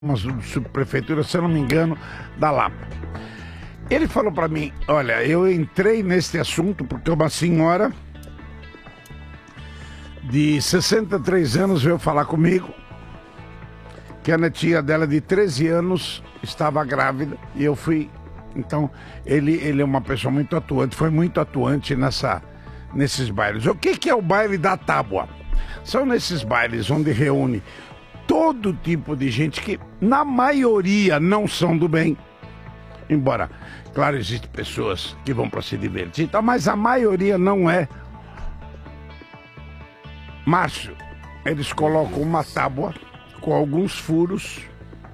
uma subprefeitura, se eu não me engano, da Lapa. Ele falou para mim, olha, eu entrei nesse assunto porque uma senhora de 63 anos veio falar comigo que a netinha dela de 13 anos estava grávida e eu fui... Então, ele é uma pessoa muito atuante, foi muito atuante nesses bailes. O que é o baile da tábua? São nesses bailes onde reúne todo tipo de gente que, na maioria, não são do bem. Embora, claro, existem pessoas que vão para se divertir, tá, mas a maioria não é. Márcio, eles colocam uma tábua com alguns furos.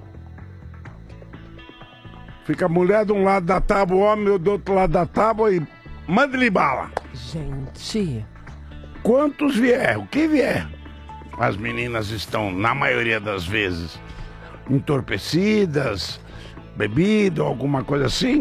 Fica a mulher de um lado da tábua, o homem do outro lado da tábua e manda-lhe bala. Gente... Quantos vier, o que vier. As meninas estão, na maioria das vezes, entorpecidas, bebido, alguma coisa assim.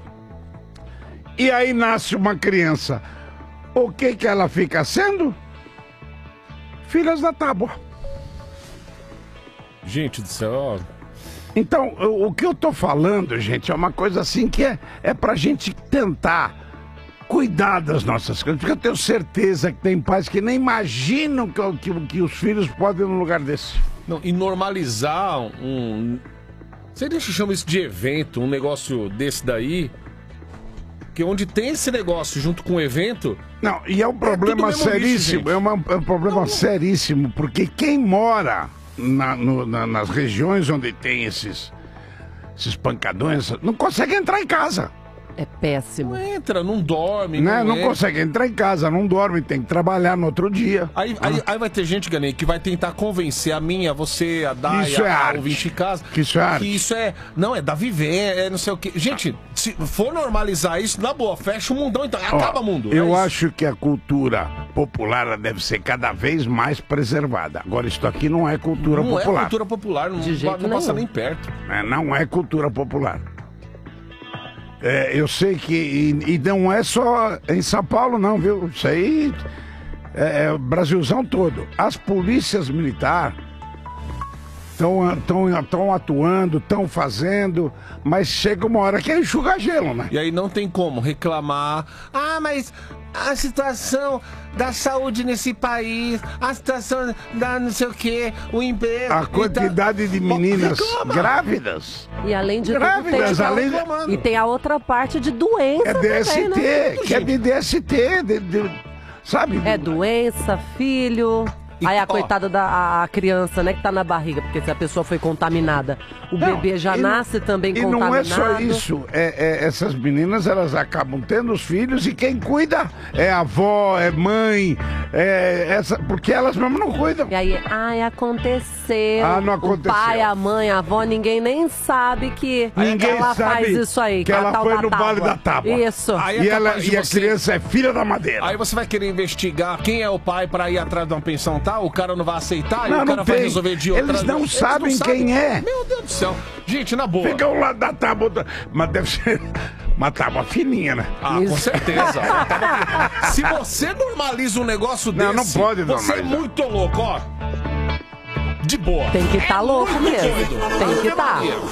E aí nasce uma criança. O que ela fica sendo? Filhas da tábua. Gente do céu. Então, o que eu tô falando, gente, é uma coisa assim que é pra gente tentar cuidar das nossas coisas, porque eu tenho certeza que tem pais que nem imaginam que os filhos podem ir num lugar desse. Não, e normalizar Você deixa chama isso de evento, um negócio desse daí, que onde tem esse negócio junto com o evento... Não, e é um problema seríssimo, bicho, é um problema seríssimo, porque quem mora nas regiões onde tem esses pancadões, não consegue entrar em casa. É péssimo. Não entra, não dorme. Não consegue entrar em casa, não dorme, tem que trabalhar no outro dia. Aí vai ter gente, Ganei, que vai tentar convencer a mim, a você, a Daya, a ouvinte em casa. Que isso é arte. Que isso é... Não, é da viver, é não sei o quê. Gente, se for normalizar isso, na boa, fecha o mundão, então acaba o mundo. Eu acho que a cultura popular ela deve ser cada vez mais preservada. Agora, isso aqui não é cultura popular. Não é cultura popular, não passa nem perto. Não é cultura popular. Eu sei que... E não é só em São Paulo, não, viu? Isso aí é o Brasilzão todo. As polícias militares estão atuando, estão fazendo, mas chega uma hora que é enxugar gelo, né? E aí não tem como reclamar. Ah, mas a situação da saúde nesse país, a situação da não sei o que, o emprego... A quantidade de meninas grávidas. E além de grávidas, tudo, e tem a outra parte de doença DST, também, né? que é de DST, sabe? É doença, filho... Aí a coitada da criança, né, que tá na barriga, porque se a pessoa foi contaminada, o bebê já nasce também contaminado. E não é só isso, essas meninas, elas acabam tendo os filhos e quem cuida é a avó, é mãe, porque elas mesmo não cuidam. E aí, aconteceu. Não aconteceu. O pai, a mãe, a avó, ninguém nem sabe que ela faz isso aí. Que ela foi no baile da tábua. Isso. E a criança é filha da madeira. Aí você vai querer investigar quem é o pai pra ir atrás de uma pensão, tá? O cara não vai aceitar e o cara vai resolver de outra. Eles não sabem quem é. Meu Deus do céu. Gente, na boa. Fica ao lado da tábua, mas deve ser uma tábua fininha, né? Com certeza. Se você normaliza um negócio desse... Não pode normalizar. Você é muito louco, ó. De boa. Tem que estar louco mesmo. Tem que estar.